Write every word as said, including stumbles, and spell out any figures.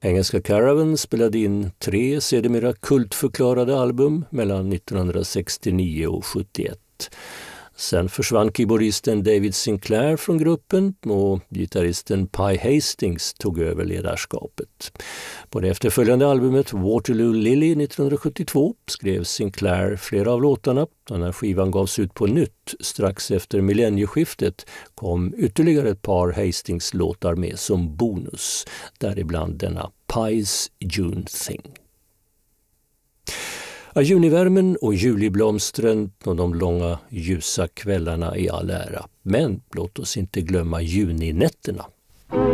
Engelska Caravan spelade in tre sedermera kultförklarade album mellan nittonhundrasextionio och sjuttioett. Sen försvann keyboardisten David Sinclair från gruppen och gitarristen Pye Hastings tog över ledarskapet. På det efterföljande albumet Waterloo Lily nittonhundrasjuttiotvå skrev Sinclair flera av låtarna. När skivan gavs ut på nytt strax efter millennieskiftet kom ytterligare ett par Hastings-låtar med som bonus, däribland denna Pye's June Thing. Ja, junivärmen och juliblomstren och de långa ljusa kvällarna i all ära. Men låt oss inte glömma juninätterna.